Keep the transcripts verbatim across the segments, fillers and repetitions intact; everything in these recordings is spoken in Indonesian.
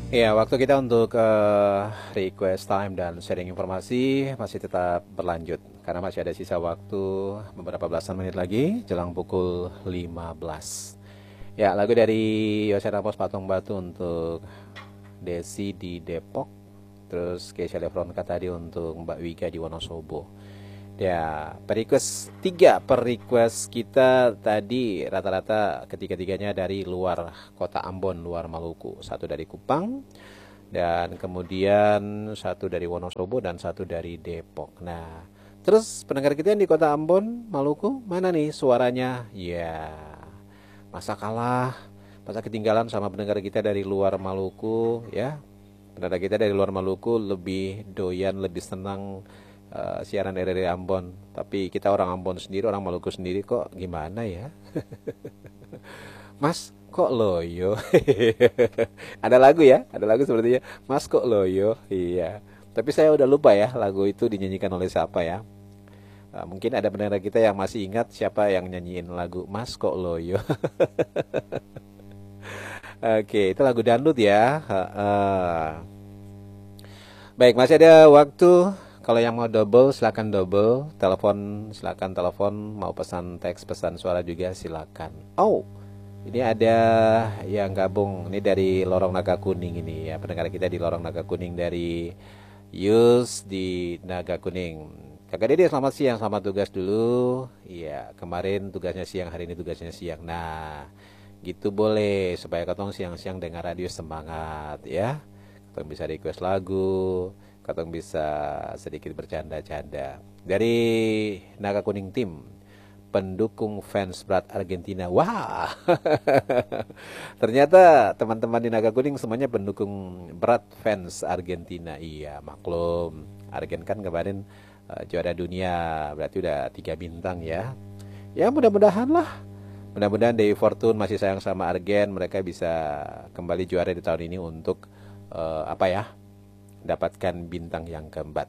Ya, waktu kita untuk eh, request time dan sharing informasi masih tetap berlanjut karena masih ada sisa waktu beberapa belasan menit lagi jelang pukul lima belas. Ya, lagu dari Yosef Ramos Patung Batu untuk Desi di Depok, terus Keisha Lefronka tadi untuk Mbak Wika di Wonosobo. Ya, per request tiga per request kita tadi rata-rata ketiga-tiganya dari luar kota Ambon, luar Maluku. Satu dari Kupang, dan kemudian satu dari Wonosobo dan satu dari Depok. Nah, terus pendengar kita yang di kota Ambon, Maluku, mana nih suaranya? Ya, masa kalah, masa ketinggalan sama pendengar kita dari luar Maluku ya. Pendengar kita dari luar Maluku lebih doyan, lebih senang uh, siaran dari Ambon. Tapi kita orang Ambon sendiri, orang Maluku sendiri kok gimana ya? Mas, kok loyo? Ada lagu ya, ada lagu sepertinya. Mas kok loyo? Iya. Tapi saya udah lupa ya lagu itu dinyanyikan oleh siapa ya. Uh, mungkin ada pendengar kita yang masih ingat siapa yang nyanyiin lagu Mas kok loyo. Oke, itu lagu dangdut ya. Uh, Baik, masih ada waktu. Kalau yang mau double, silakan double. Telepon, silakan telepon. Mau pesan teks, pesan suara juga silakan. Oh, ini ada yang gabung. Ini dari Lorong Naga Kuning ini ya. Pendengar kita di Lorong Naga Kuning dari Yus di Naga Kuning. Kakak Dede selamat siang, selamat tugas dulu. Iya, kemarin tugasnya siang, hari ini tugasnya siang. Nah, gitu boleh supaya ketong siang-siang dengar radio semangat ya. Katong bisa request lagu, katong bisa sedikit bercanda-canda. Dari Naga Kuning Tim, pendukung fans berat Argentina. Wah, ternyata teman-teman di Naga Kuning semuanya pendukung berat fans Argentina. Iya, maklum. Argen kan kemarin uh, juara dunia, berarti udah tiga bintang ya. Ya mudah-mudahan lah. Mudah-mudahan Dewi Fortune masih sayang sama Argen, mereka bisa kembali juara di tahun ini untuk uh, apa ya, dapatkan bintang yang keempat.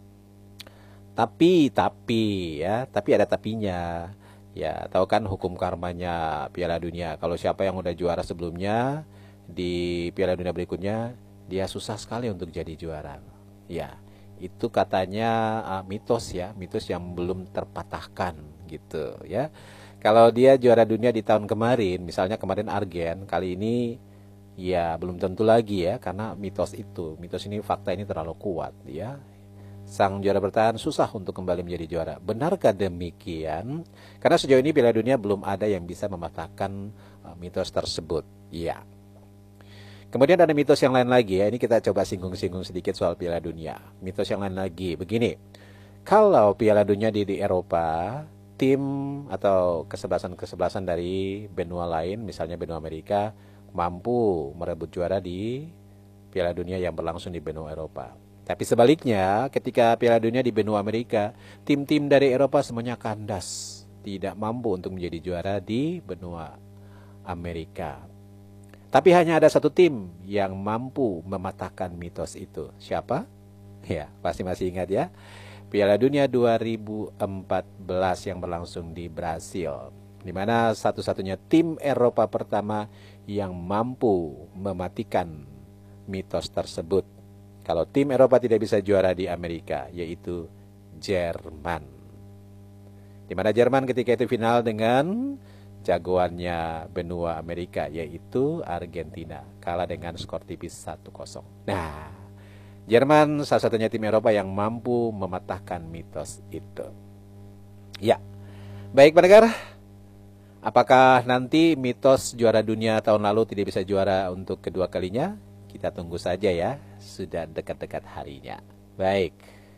Tapi, tapi ya, tapi ada tapinya. Ya, tahu kan hukum karmanya Piala Dunia. Kalau siapa yang udah juara sebelumnya di Piala Dunia berikutnya, dia susah sekali untuk jadi juara. Ya, itu katanya uh, mitos ya, mitos yang belum terpatahkan gitu ya. Kalau dia juara dunia di tahun kemarin, misalnya kemarin Argen, kali ini ya belum tentu lagi ya, karena mitos itu, mitos ini, fakta ini terlalu kuat ya. Sang juara bertahan susah untuk kembali menjadi juara. Benarkah demikian? Karena sejauh ini Piala Dunia belum ada yang bisa mematahkan uh, mitos tersebut. Ya. Kemudian ada mitos yang lain lagi ya. Ini kita coba singgung-singgung sedikit soal Piala Dunia. Mitos yang lain lagi begini. Kalau Piala Dunia di, di Eropa, tim atau kesebelasan-kesebelasan dari benua lain, misalnya benua Amerika, mampu merebut juara di Piala Dunia yang berlangsung di benua Eropa. Tapi sebaliknya, ketika Piala Dunia di benua Amerika, tim-tim dari Eropa semuanya kandas, tidak mampu untuk menjadi juara di benua Amerika. Tapi hanya ada satu tim yang mampu mematahkan mitos itu. Siapa? Ya, pasti masih ingat ya. Piala Dunia dua ribu empat belas yang berlangsung di Brasil, di mana satu-satunya tim Eropa pertama yang mampu mematikan mitos tersebut. Kalau tim Eropa tidak bisa juara di Amerika, yaitu Jerman. Di mana Jerman ketika itu final dengan jagoannya benua Amerika, yaitu Argentina, kalah dengan skor tipis satu kosong. Nah, Jerman salah satunya tim Eropa yang mampu mematahkan mitos itu. Ya, baik pendengar, apakah nanti mitos juara dunia tahun lalu tidak bisa juara untuk kedua kalinya? Kita tunggu saja ya, sudah dekat-dekat harinya. Baik.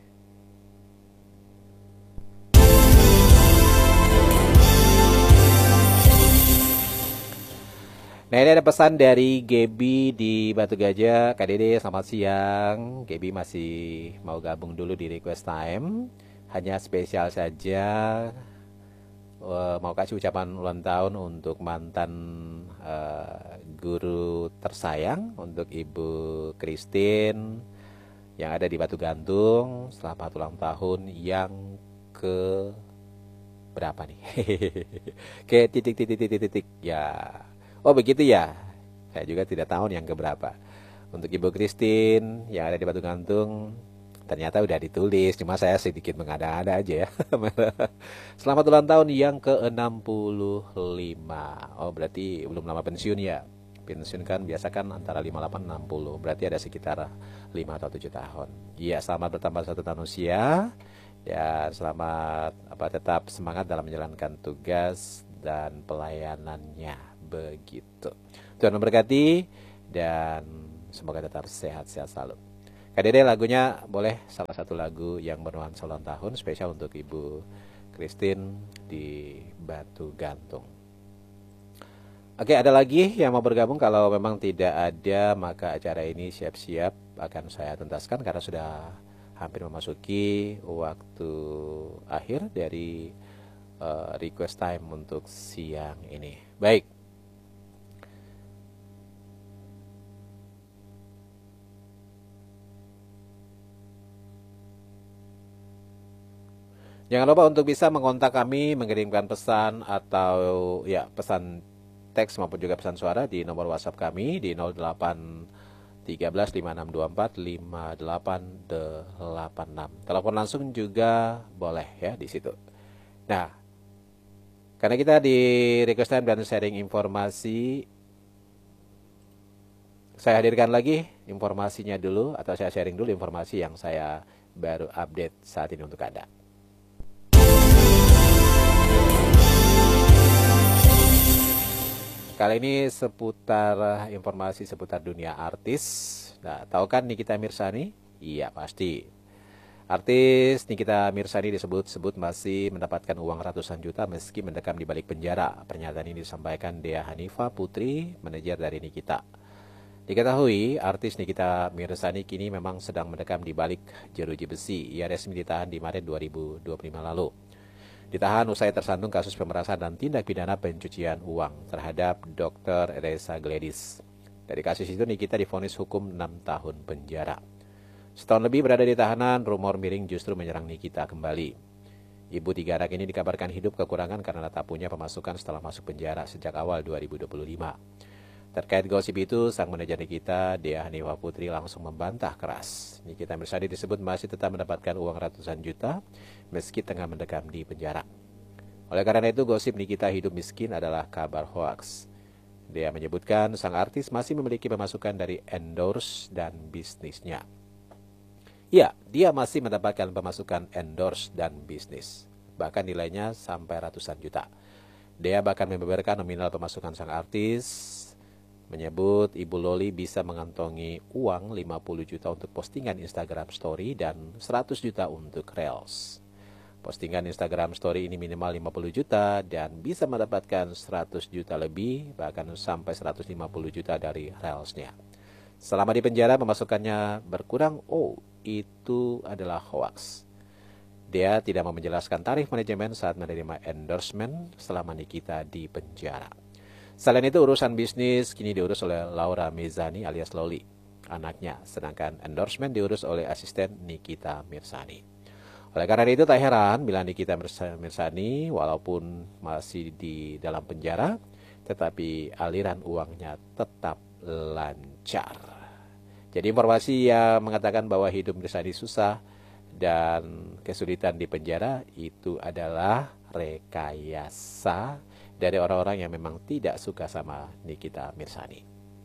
Nah, ini ada pesan dari Gaby di Batu Gajah. Kak Dede, selamat siang. Gaby masih mau gabung dulu di request time. Hanya spesial saja, uh, mau kasih ucapan ulang tahun untuk mantan uh, guru tersayang, untuk Ibu Christine yang ada di Batu Gantung. Selamat ulang tahun yang ke berapa nih? Ke titik-titik-titik-titik ya. Oh begitu ya. Saya juga tidak tahu yang keberapa. Untuk Ibu Christine yang ada di Batu Gantung, ternyata udah ditulis, cuma saya sedikit mengada-ada aja ya. Selamat ulang tahun yang ke enam puluh lima. Oh, berarti belum lama pensiun ya. Pensiun kan biasa kan antara lima puluh delapan enam puluh. Berarti ada sekitar lima atau tujuh tahun. Iya, selamat bertambah satu tahun usia. Dan selamat apa tetap semangat dalam menjalankan tugas dan pelayanannya, begitu. Tuhan memberkati dan semoga tetap sehat-sehat selalu. K D D lagunya boleh salah satu lagu yang bernuansa ulang tahun spesial untuk Ibu Christine di Batu Gantung. Oke, ada lagi yang mau bergabung? Kalau memang tidak ada, maka acara ini siap-siap akan saya tuntaskan karena sudah hampir memasuki waktu akhir dari uh, request time untuk siang ini. Baik. Jangan lupa untuk bisa mengontak kami, mengirimkan pesan atau ya pesan teks maupun juga pesan suara di nomor WhatsApp kami di nol delapan tiga belas lima enam dua empat lima delapan delapan enam. Telepon langsung juga boleh ya di situ. Nah, karena kita di request time dan sharing informasi, saya hadirkan lagi informasinya dulu atau saya sharing dulu informasi yang saya baru update saat ini untuk Anda. Kali ini seputar informasi seputar dunia artis. Nah, tahu kan Nikita Mirzani? Iya, pasti. Artis Nikita Mirzani disebut-sebut masih mendapatkan uang ratusan juta meski mendekam di balik penjara. Pernyataan ini disampaikan Dea Hanifa Putri, manajer dari Nikita. Diketahui, artis Nikita Mirzani kini memang sedang mendekam di balik jeruji besi. Ia resmi ditahan di Maret dua ribu dua puluh lima lalu. Ditahan usai tersandung kasus pemerasan dan tindak pidana pencucian uang terhadap dokter Reza Gladys. Dari kasus itu Nikita divonis hukum enam tahun penjara. Setahun lebih berada di tahanan, rumor miring justru menyerang Nikita kembali. Ibu tiga anak ini dikabarkan hidup kekurangan karena tak punya pemasukan setelah masuk penjara sejak awal dua ribu dua puluh lima. Terkait gosip itu, sang manajer Nikita, Dea Hanifa Putri langsung membantah keras. Nikita Mirzani disebut masih tetap mendapatkan uang ratusan juta meski tengah mendekam di penjara. Oleh karena itu, gosip Nikita hidup miskin adalah kabar hoaks. Dea menyebutkan sang artis masih memiliki pemasukan dari endorse dan bisnisnya. Ya, dia masih mendapatkan pemasukan endorse dan bisnis. Bahkan nilainya sampai ratusan juta. Dea bahkan membeberkan nominal pemasukan sang artis, menyebut Ibu Loli bisa mengantongi uang lima puluh juta untuk postingan Instagram Story dan seratus juta untuk Reels. Postingan Instagram Story ini minimal lima puluh juta dan bisa mendapatkan seratus juta lebih, bahkan sampai seratus lima puluh juta dari Reelsnya. Selama di penjara pemasukannya berkurang, oh itu adalah hoaks. Dia tidak mau menjelaskan tarif manajemen saat menerima endorsement selama Nikita di penjara. Selain itu urusan bisnis kini diurus oleh Laura Mezani alias Loli, anaknya, sedangkan endorsement diurus oleh asisten Nikita Mirzani. Oleh karena itu tak heran bila Nikita Mirzani walaupun masih di dalam penjara, tetapi aliran uangnya tetap lancar. Jadi informasi yang mengatakan bahwa hidup Mirzani susah dan kesulitan di penjara itu adalah rekayasa dari orang-orang yang memang tidak suka sama Nikita Mirzani.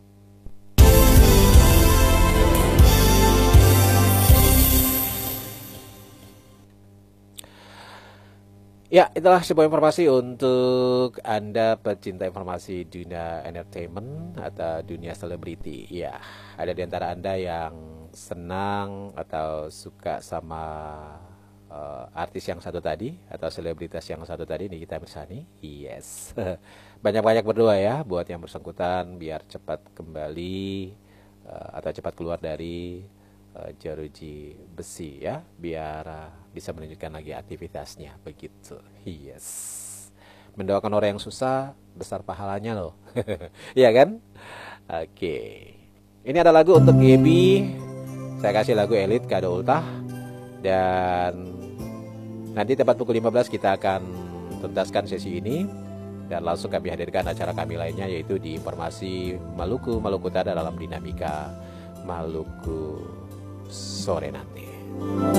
Ya, itulah sebuah informasi untuk Anda pecinta informasi dunia entertainment atau dunia selebriti. Ya, ada di antara Anda yang senang atau suka sama Uh, artis yang satu tadi atau selebritas yang satu tadi, Nikita Mirzani. Yes. Banyak-banyak berdoa ya buat yang bersangkutan biar cepat kembali uh, atau cepat keluar dari uh, jeruji besi ya, biar uh, bisa menunjukkan lagi aktivitasnya begitu. Yes. Mendoakan orang yang susah besar pahalanya loh. Iya kan? Oke. Okay. Ini ada lagu untuk Gaby. Saya kasih lagu Elite Kado Ultah. Dan nanti tepat pukul lima belas kita akan tuntaskan sesi ini dan langsung kami hadirkan acara kami lainnya, yaitu di informasi Maluku Maluku Utara dalam dinamika Maluku sore nanti.